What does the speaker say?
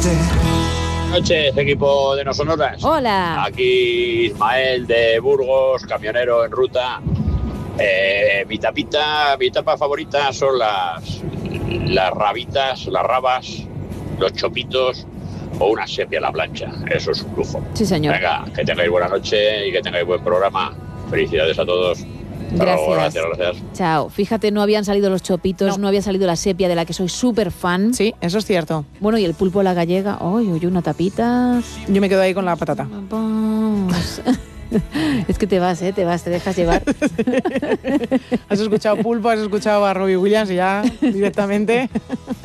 Buenas noches, equipo de No Sonoras. Hola. Aquí Ismael de Burgos, camionero en ruta. Mi tapa favorita son las rabitas, las rabas, los chopitos o una sepia a la plancha. Eso es un lujo. Sí, señor. Venga, que tengáis buena noche y que tengáis buen programa. Felicidades a todos. Hasta luego, Gracias. gracias. Chao. Fíjate, no habían salido los chopitos, no había salido la sepia, de la que soy súper fan. Sí, eso es cierto. Bueno, y el pulpo a la gallega. Uy, una tapita. Yo me quedo ahí con la patata. Vamos. Es que te dejas llevar. Has escuchado pulpo, has escuchado a Robbie Williams y ya directamente...